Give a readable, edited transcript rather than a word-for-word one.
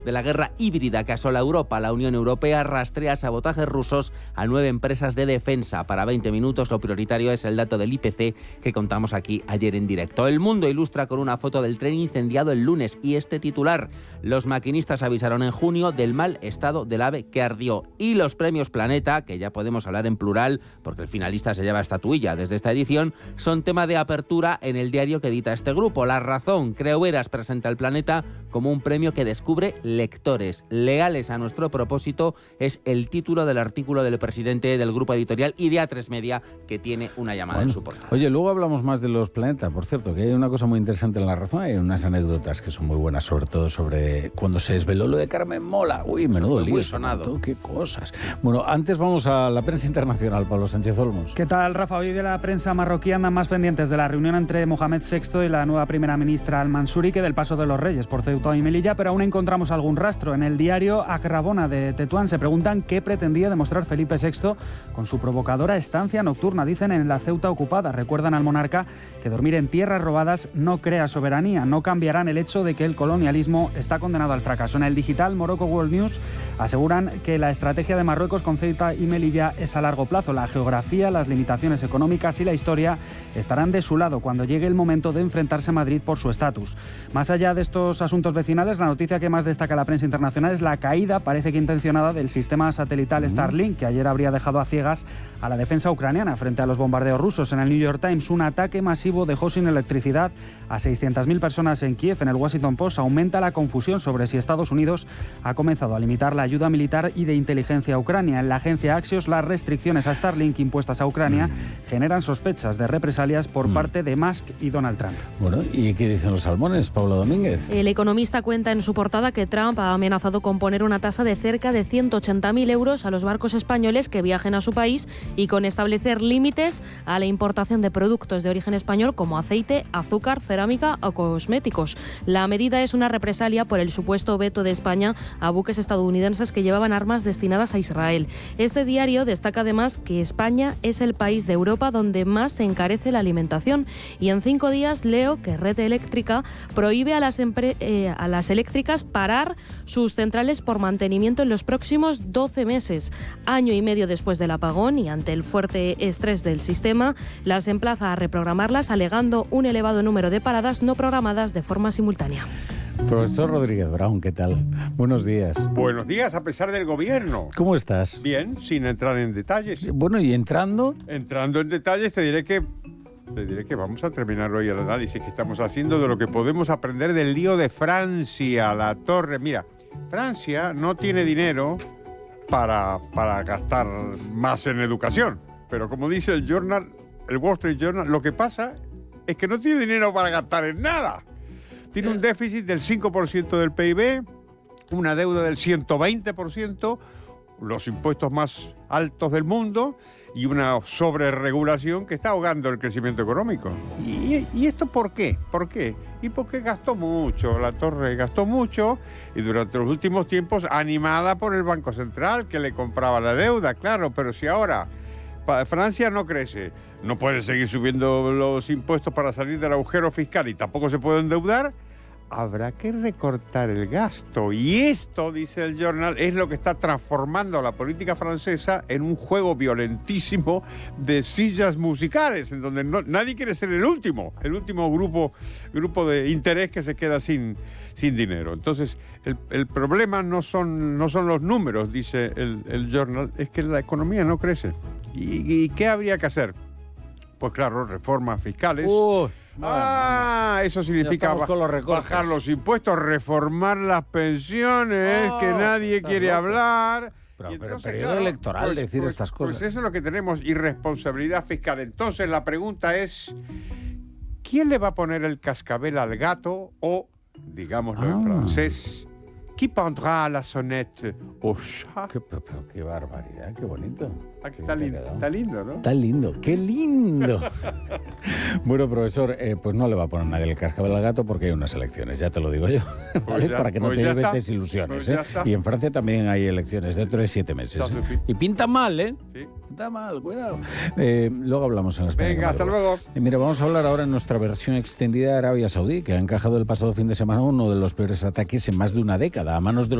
de la guerra híbrida que asola Europa. La Unión Europea rastrea sabotajes rusos a 9 empresas de defensa. Para 20 minutos lo prioritario es el dato del IPC que contamos aquí ayer en directo. El Mundo ilustra con una foto del tren incendiado el lunes y este titular: los maquinistas avisaron en junio del mal estado del AVE que ardió. Y los premios Planeta, que ya podemos hablar en plural porque el finalista se lleva estatuilla desde esta edición, son tema de apertura en el diario que edita este grupo. La Razón, Creueras presenta el Planeta como un premio que descubre lectores leales a nuestro propósito, es el título del artículo del presidente del grupo editorial y de A3 Media, que tiene una llamada en su portada. Oye, luego hablamos más de los Planeta, por cierto, que hay una cosa muy interesante en La Razón, hay unas anécdotas que son muy buenas, sobre todo sobre cuando se desveló lo de Carmen Mola. Uy, menudo lío, muy sonado. Qué cosas. Bueno, antes vamos a la prensa internacional, Pablo Sánchez Olmos. ¿Qué tal, Rafa? Hoy de la prensa marroquí andan más pendientes de la reunión entre Mohamed VI y la nueva primera ministra Al-Mansuri que del paso de los reyes por Ceuta y Melilla, pero aún encontramos algún rastro. En el diario Agrabona de Tetuán se preguntan qué pretendía demostrar Felipe VI con su provocadora estancia nocturna, dicen, en la Ceuta ocupada. Recuerdan al monarca que dormir en tierras robadas no crea soberanía, no cambiarán el hecho de que el colonialismo está condenado al fracaso. En el digital Morocco World News aseguran que la estrategia de Marruecos con Ceuta y Melilla es a largo plazo. La geografía, las limitaciones económicas y la historia estarán de su lado cuando llegue el momento de enfrentarse a Madrid por su estatus. Más allá de estos asuntos vecinales, la noticia que más destaca la prensa internacional es la caída, parece que intencionada, del sistema satelital Starlink, que ayer habría dejado a ciegas a la defensa ucraniana frente a los bombardeos rusos. En el New York Times, un ataque masivo dejó sin electricidad a 600.000 personas en Kiev. En el Washington Post aumenta la confusión sobre si Estados Unidos ha comenzado a limitar la ayuda militar y de inteligencia a Ucrania. En la agencia Axios, las restricciones a Starlink impuestas a Ucrania generan sospechas de represalias por parte de Musk y Donald Trump. Bueno, ¿y qué dicen los salmones, Pablo Domínguez? El Economista cuenta en su portada que Trump ha amenazado con poner una tasa de cerca de 180.000 euros a los barcos españoles que viajen a su país y con establecer límites a la importación de productos de origen español como aceite, azúcar, cerámica o cosméticos. La medida es una represalia por el supuesto veto de España a buques estadounidenses que llevaban armas destinadas a Israel. Este diario destaca además que España es el país de Europa donde más se encarece la alimentación y en 5 días leo que Red Eléctrica prohíbe a las eléctricas parar sus centrales por mantenimiento en los próximos 12 meses. Año y medio después del apagón y ante el fuerte estrés del sistema, las emplaza a reprogramarlas alegando un elevado número de paradas no programadas de forma simultánea. Profesor Rodríguez Brown, ¿qué tal? Buenos días. Buenos días, a pesar del gobierno. ¿Cómo estás? Bien, sin entrar en detalles. Bueno, y entrando... Entrando en detalles, te diré que vamos a terminar hoy el análisis que estamos haciendo de lo que podemos aprender del lío de Francia, la torre. Mira, Francia no tiene dinero para gastar más en educación. Pero como dice el Wall Street Journal, lo que pasa es que no tiene dinero para gastar en nada. Tiene un déficit del 5% del PIB, una deuda del 120%, los impuestos más altos del mundo y una sobreregulación que está ahogando el crecimiento económico. ¿Y esto por qué? ¿Por qué? Y porque gastó mucho, la torre gastó mucho y durante los últimos tiempos animada por el Banco Central que le compraba la deuda, claro, pero si ahora Francia no crece, no puede seguir subiendo los impuestos para salir del agujero fiscal y tampoco se puede endeudar, habrá que recortar el gasto. Y esto, dice el Journal, es lo que está transformando la política francesa en un juego violentísimo de sillas musicales, en donde nadie quiere ser el último grupo de interés que se queda sin dinero. Entonces, el problema no son los números, dice el Journal, es que la economía no crece. ¿Y qué habría que hacer? Pues claro, reformas fiscales. Eso significa bajar los impuestos, reformar las pensiones, que nadie quiere hablar. Pero periodo electoral, decir estas cosas. Pues eso es lo que tenemos, irresponsabilidad fiscal. Entonces la pregunta es, ¿quién le va a poner el cascabel al gato? O, digámoslo en francés, ¿qui pendra la sonnette au chat? Qué barbaridad, qué bonito. Está lindo, ¿no? Está lindo, qué lindo. Bueno, profesor, pues no le va a poner nadie el cascabel al gato porque hay unas elecciones, ya te lo digo yo, ¿vale? Pues ya, para que no pues te ya lleves está. desilusiones. Pues ya está. Y en Francia también hay elecciones dentro de 7 meses. Está, Sofi. Y pinta mal, ¿eh? Sí. Pinta mal, cuidado. Luego hablamos en la España. Venga, hasta luego. Mira, vamos a hablar ahora en nuestra versión extendida de Arabia Saudí, que ha encajado el pasado fin de semana uno de los peores ataques en más de una década a manos de los